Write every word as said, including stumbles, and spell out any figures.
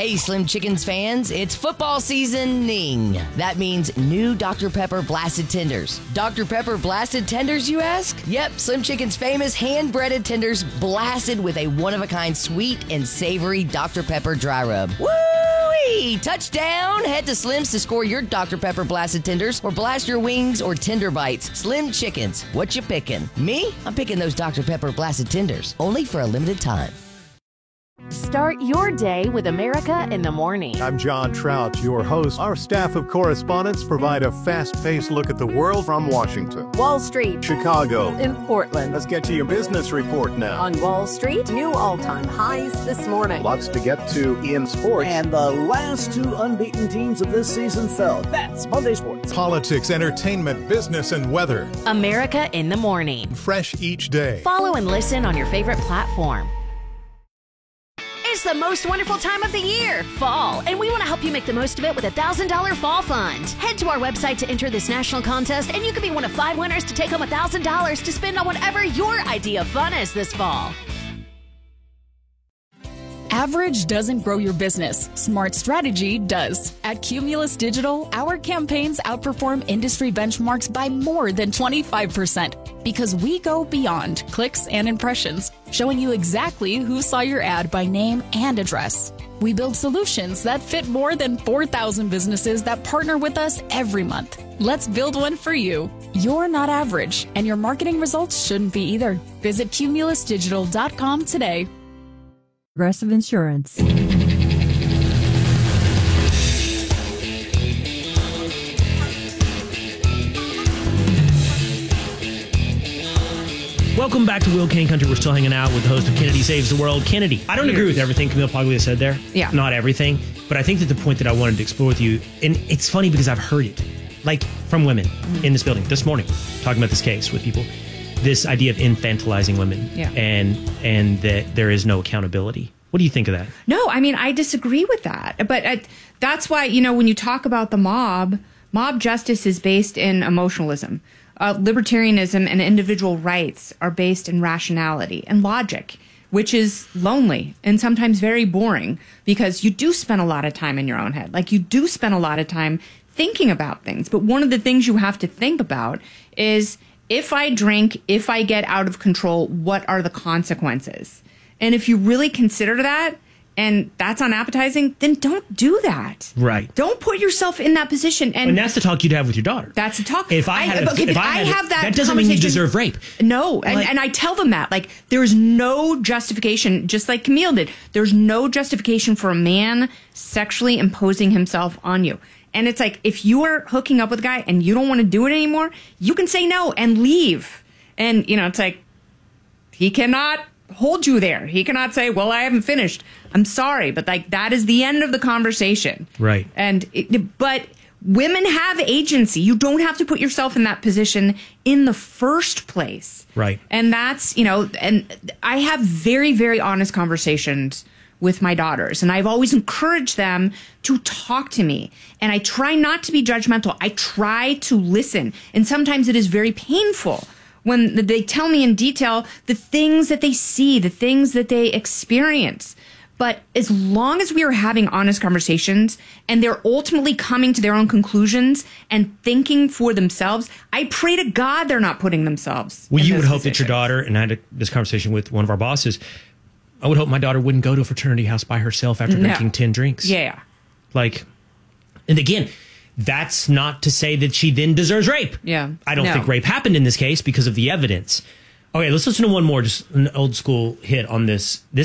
Hey, Slim Chickens fans, it's football seasoning. That means new Doctor Pepper Blasted Tenders. Doctor Pepper Blasted Tenders, you ask? Yep, Slim Chicken's famous hand-breaded tenders blasted with a one-of-a-kind sweet and savory Doctor Pepper dry rub. Woo-wee! Touchdown! Head to Slim's to score your Doctor Pepper Blasted Tenders or blast your wings or tender bites. Slim Chickens, what you picking? Me? I'm picking those Doctor Pepper Blasted Tenders, only for a limited time. Start your day with America in the Morning. I'm John Trout, your host. Our staff of correspondents provide a fast-paced look at the world from Washington, Wall Street, Chicago, in Portland. Let's get to your business report now. On Wall Street, new all-time highs this morning. Lots to get to in sports. And the last two unbeaten teams of this season fell. That's Monday Sports. Politics, entertainment, business, and weather. America in the Morning. Fresh each day. Follow and listen on your favorite platform. It's the most wonderful time of the year, fall, and we want to help you make the most of it with a one thousand dollars Fall Fund. Head to our website to enter this national contest, and you could be one of five winners to take home one thousand dollars to spend on whatever your idea of fun is this fall. Average doesn't grow your business. Smart strategy does. At Cumulus Digital, our campaigns outperform industry benchmarks by more than twenty-five percent because we go beyond clicks and impressions, showing you exactly who saw your ad by name and address. We build solutions that fit more than four thousand businesses that partner with us every month. Let's build one for you. You're not average, and your marketing results shouldn't be either. Visit cumulus digital dot com today. Progressive Insurance. Welcome back to Will Kane Country. We're still hanging out with the host of Kennedy Saves the World, Kennedy. I don't agree with everything Camille Paglia said there. Yeah. Not everything. But I think that the point that I wanted to explore with you, and it's funny because I've heard it, like from women mm-hmm. in this building this morning, talking about this case with people, this idea of infantilizing women yeah. and and that there is no accountability. What do you think of that? No, I mean, I disagree with that. But I, that's why, you know, when you talk about the mob, mob justice is based in emotionalism. Uh, libertarianism and individual rights are based in rationality and logic, which is lonely and sometimes very boring because you do spend a lot of time in your own head. Like, you do spend a lot of time thinking about things. But one of the things you have to think about is, if I drink, if I get out of control, what are the consequences? And if you really consider that, and that's unappetizing, then don't do that. Right. Don't put yourself in that position. And, and that's the talk you'd have with your daughter. That's the talk. If I, had, a, okay, if I, I had have a, that, that doesn't mean you deserve rape. No, and, like, and I tell them that. Like, there is no justification, just like Camille did. There's no justification for a man sexually imposing himself on you. And it's like, if you are hooking up with a guy and you don't want to do it anymore, you can say no and leave. And, you know, it's like, he cannot hold you there. He cannot say, well, I haven't finished. I'm sorry. But like, that is the end of the conversation. Right. And, it, but women have agency. You don't have to put yourself in that position in the first place. Right. And that's, you know, and I have very, very honest conversations with my daughters. And I've always encouraged them to talk to me. And I try not to be judgmental. I try to listen. And sometimes it is very painful when they tell me in detail the things that they see, the things that they experience. But as long as we are having honest conversations and they're ultimately coming to their own conclusions and thinking for themselves, I pray to God they're not putting themselves Well, in you would hope positions. that your daughter, and I had a, this conversation with one of our bosses, I would hope my daughter wouldn't go to a fraternity house by herself after No. drinking ten drinks. Yeah. Like, and again, that's not to say that she then deserves rape. Yeah. I don't No. think rape happened in this case because of the evidence. Okay, let's listen to one more, just an old school hit on this. This